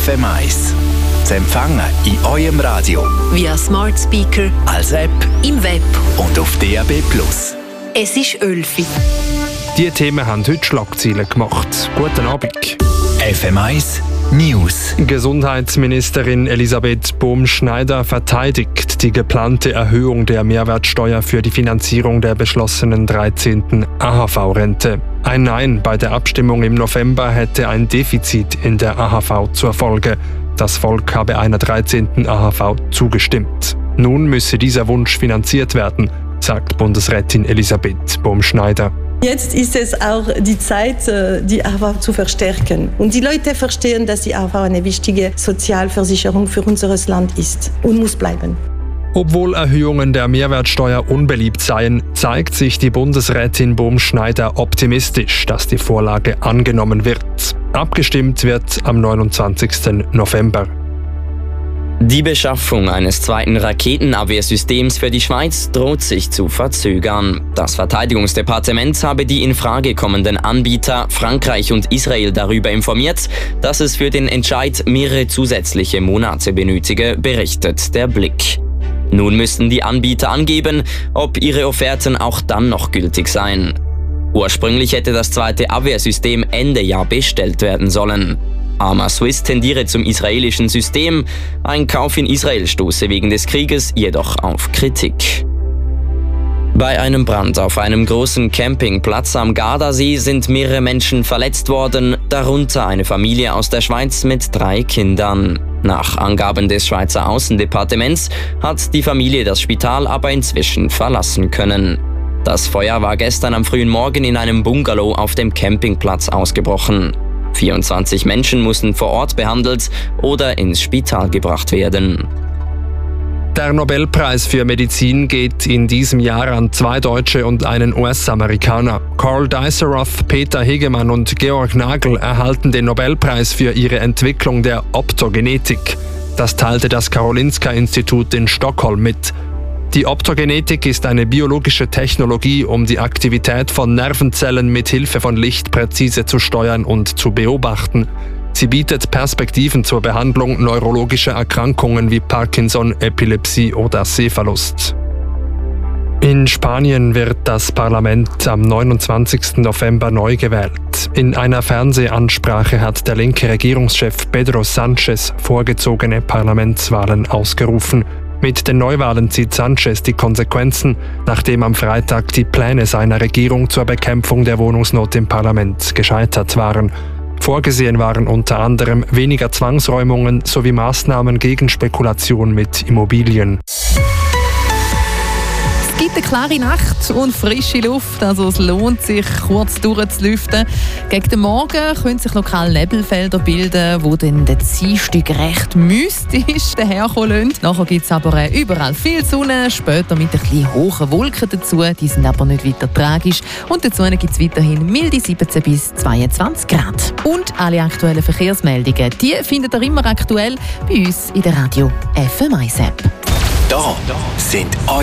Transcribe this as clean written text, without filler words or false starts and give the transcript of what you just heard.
FM1. Zu empfangen in eurem Radio, via Smart Speaker, als App im Web und auf DAB+. Es ist 11 Uhr. Diese Themen haben heute Schlagzeilen gemacht. Guten Abend. FM1 News. Gesundheitsministerin Elisabeth Bohm-Schneider verteidigt die geplante Erhöhung der Mehrwertsteuer für die Finanzierung der beschlossenen 13. AHV-Rente. Ein Nein bei der Abstimmung im November hätte ein Defizit in der AHV zur Folge. Das Volk habe einer 13. AHV zugestimmt. Nun müsse dieser Wunsch finanziert werden, sagt Bundesrätin Elisabeth Bohm-Schneider. Jetzt ist es auch die Zeit, die AHV zu verstärken. Und die Leute verstehen, dass die AHV eine wichtige Sozialversicherung für unser Land ist und muss bleiben. Obwohl Erhöhungen der Mehrwertsteuer unbeliebt seien, zeigt sich die Bundesrätin Bohm-Schneider optimistisch, dass die Vorlage angenommen wird. Abgestimmt wird am 29. November. Die Beschaffung eines zweiten Raketenabwehrsystems für die Schweiz droht sich zu verzögern. Das Verteidigungsdepartement habe die in Frage kommenden Anbieter Frankreich und Israel darüber informiert, dass es für den Entscheid mehrere zusätzliche Monate benötige, berichtet der Blick. Nun müssten die Anbieter angeben, ob ihre Offerten auch dann noch gültig seien. Ursprünglich hätte das zweite Abwehrsystem Ende Jahr bestellt werden sollen. Arma Swiss tendiere zum israelischen System, ein Kauf in Israel stoße wegen des Krieges jedoch auf Kritik. Bei einem Brand auf einem großen Campingplatz am Gardasee sind mehrere Menschen verletzt worden, darunter eine Familie aus der Schweiz mit 3 Kindern. Nach Angaben des Schweizer Außendepartements hat die Familie das Spital aber inzwischen verlassen können. Das Feuer war gestern am frühen Morgen in einem Bungalow auf dem Campingplatz ausgebrochen. 24 Menschen mussten vor Ort behandelt oder ins Spital gebracht werden. Der Nobelpreis für Medizin geht in diesem Jahr an 2 Deutsche und einen US-Amerikaner. Carl Diceroth, Peter Hegemann und Georg Nagel erhalten den Nobelpreis für ihre Entwicklung der Optogenetik. Das teilte das Karolinska-Institut in Stockholm mit. Die Optogenetik ist eine biologische Technologie, um die Aktivität von Nervenzellen mit Hilfe von Licht präzise zu steuern und zu beobachten. Sie bietet Perspektiven zur Behandlung neurologischer Erkrankungen wie Parkinson, Epilepsie oder Sehverlust. In Spanien wird das Parlament am 29. November neu gewählt. In einer Fernsehansprache hat der linke Regierungschef Pedro Sánchez vorgezogene Parlamentswahlen ausgerufen. Mit den Neuwahlen zieht Sánchez die Konsequenzen, nachdem am Freitag die Pläne seiner Regierung zur Bekämpfung der Wohnungsnot im Parlament gescheitert waren. Vorgesehen waren unter anderem weniger Zwangsräumungen sowie Maßnahmen gegen Spekulation mit Immobilien. Es gibt eine klare Nacht und frische Luft, also es lohnt sich, kurz durchzulüften. Gegen den Morgen können sich lokal Nebelfelder bilden, die dann den Dienstag recht mystisch daherkommen lassen. Nachher gibt es aber überall viel Sonne, später mit ein bisschen hohen Wolken dazu. Die sind aber nicht weiter tragisch. Und dazu gibt es weiterhin milde 17 bis 22 Grad. Und alle aktuellen Verkehrsmeldungen, die findet ihr immer aktuell bei uns in der Radio FM1 App. Da sind